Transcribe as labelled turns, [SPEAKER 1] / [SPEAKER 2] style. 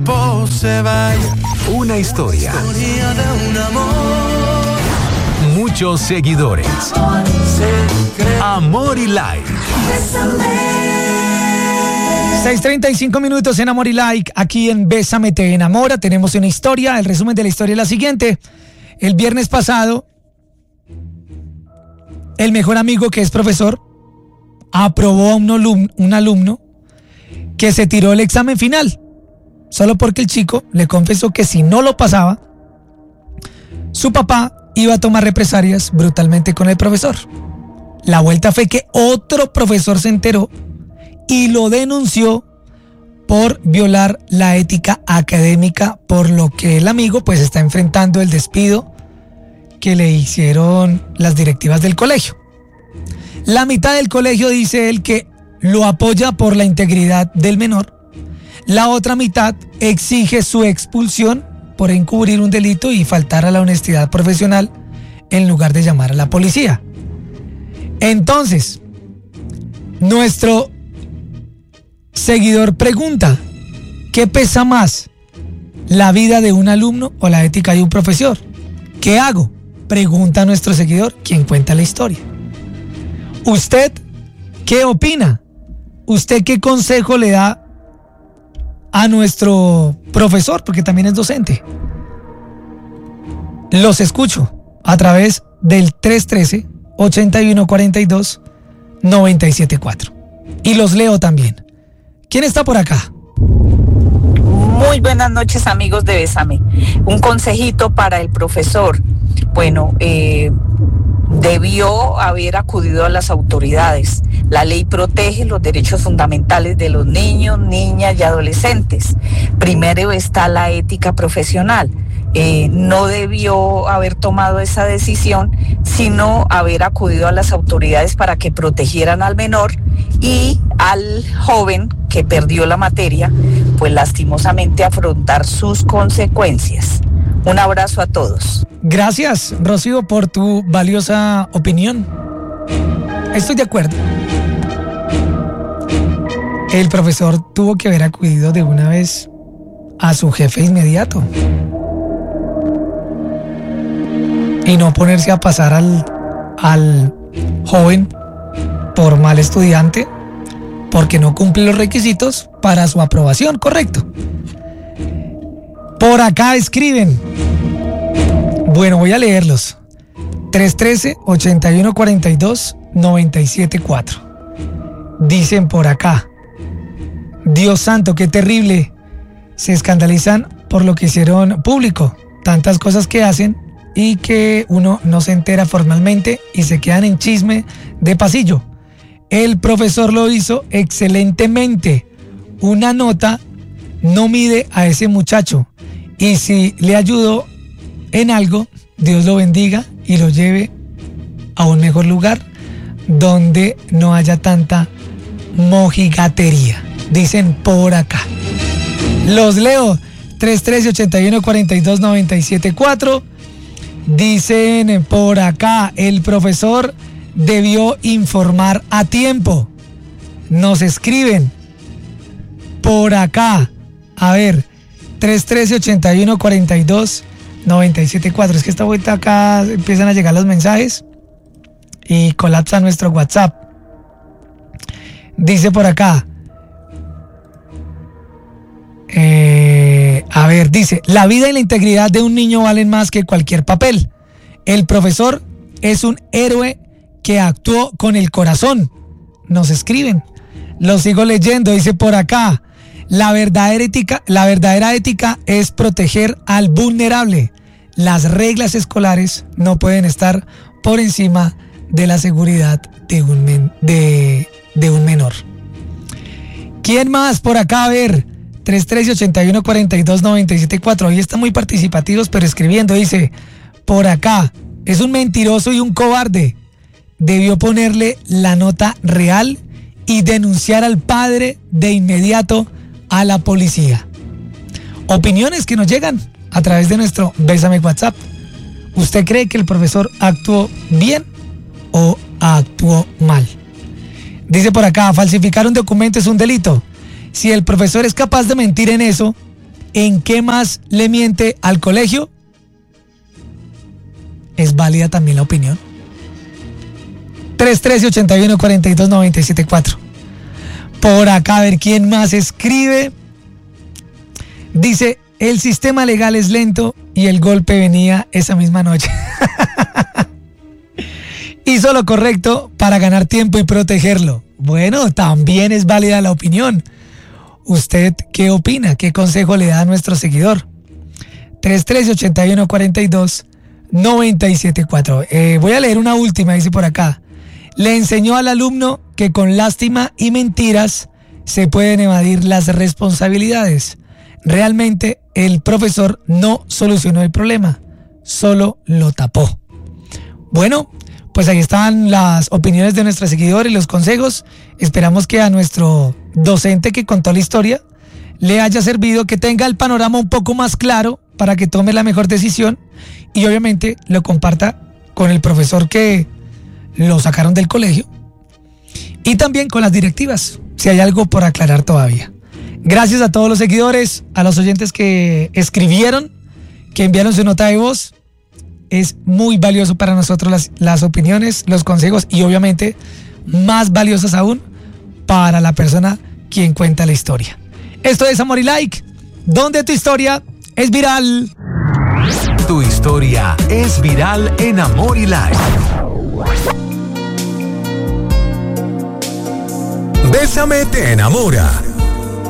[SPEAKER 1] Una historia. Muchos seguidores. Amor y like.
[SPEAKER 2] 6:35 minutos en Amor y Like, aquí en Bésame te enamora. Tenemos una historia, el resumen de la historia es la siguiente. El viernes pasado, el mejor amigo, que es profesor, aprobó a un alumno que se tiró el examen final, solo porque el chico le confesó que si no lo pasaba, su papá iba a tomar represalias brutalmente con el profesor. La vuelta fue que otro profesor se enteró y lo denunció por violar la ética académica, por lo que el amigo pues está enfrentando el despido que le hicieron las directivas del colegio. La mitad del colegio dice él que lo apoya por la integridad del menor. La otra mitad exige su expulsión por encubrir un delito y faltar a la honestidad profesional en lugar de llamar a la policía. Entonces, nuestro seguidor pregunta: ¿qué pesa más, la vida de un alumno o la ética de un profesor? ¿Qué hago?, pregunta nuestro seguidor, quien cuenta la historia. ¿Usted qué opina? ¿Usted qué consejo le da a nuestro profesor? Porque también es docente. Los escucho a través del 313-8142-974 y los leo también. ¿Quién está por acá?
[SPEAKER 3] Muy buenas noches, amigos de Bésame. Un consejito para el profesor. Bueno, debió haber acudido a las autoridades. La ley protege los derechos fundamentales de los niños, niñas y adolescentes. Primero está la ética profesional. No debió haber tomado esa decisión, sino haber acudido a las autoridades para que protegieran al menor y al joven que perdió la materia, pues lastimosamente afrontar sus consecuencias. Un abrazo a todos.
[SPEAKER 2] Gracias, Rocío, por tu valiosa opinión. Estoy de acuerdo. El profesor tuvo que haber acudido de una vez a su jefe inmediato y no ponerse a pasar al joven por mal estudiante porque no cumple los requisitos para su aprobación, correcto. Por acá escriben. Bueno, voy a leerlos. 313-8142-974. Dicen por acá: Dios santo, qué terrible. Se escandalizan por lo que hicieron público. Tantas cosas que hacen y que uno no se entera formalmente y se quedan en chisme de pasillo. El profesor lo hizo excelentemente. Una nota no mide a ese muchacho. Y si le ayudó en algo, Dios lo bendiga y lo lleve a un mejor lugar donde no haya tanta mojigatería. Dicen por acá. Los leo. 313-8142-974. Dicen por acá: el profesor debió informar a tiempo. Nos escriben por acá. A ver, 313-8142-974. Es que esta vuelta acá empiezan a llegar los mensajes y colapsa nuestro WhatsApp. Dice por acá. A ver, dice: la vida y la integridad de un niño valen más que cualquier papel. El profesor es un héroe que actuó con el corazón. Nos escriben. Lo sigo leyendo. Dice por acá: la verdadera ética es proteger al vulnerable. Las reglas escolares no pueden estar por encima de la seguridad de un menor. ¿Quién más por acá? A ver, 313-8142-974. Hoy están muy participativos, pero escribiendo. Dice por acá: es un mentiroso y un cobarde. Debió ponerle la nota real y denunciar al padre de inmediato a la policía. Opiniones que nos llegan a través de nuestro Bésame WhatsApp. ¿Usted cree que el profesor actuó bien o actuó mal? Dice por acá: falsificar un documento es un delito. Si el profesor es capaz de mentir en eso, ¿En qué más le miente al colegio? Es válida también la opinión. 313-81-42-974. Por acá, a ver quién más escribe. Dice, el sistema legal es lento y el golpe venía esa misma noche. Hizo lo correcto para ganar tiempo y protegerlo. Bueno, también es válida la opinión. ¿Usted qué opina? ¿Qué consejo le da a nuestro seguidor? 313-81-42-974. Voy a leer una última, dice por acá. Le enseñó al alumno que con lástima y mentiras se pueden evadir las responsabilidades. Realmente el profesor no solucionó el problema, solo lo tapó. Bueno, pues ahí están las opiniones de nuestros seguidores y los consejos. Esperamos que a nuestro docente que contó la historia le haya servido, que tenga el panorama un poco más claro para que tome la mejor decisión y obviamente lo comparta con el profesor que lo sacaron del colegio y también con las directivas, si hay algo por aclarar todavía. Gracias a todos los seguidores, a los oyentes que escribieron, que enviaron su nota de voz. Es muy valioso para nosotros las opiniones, los consejos y obviamente más valiosas aún para la persona quien cuenta la historia. Esto es Amor y Like, donde tu historia es viral.
[SPEAKER 1] Tu historia es viral en Amor y Like. Bésame te enamora.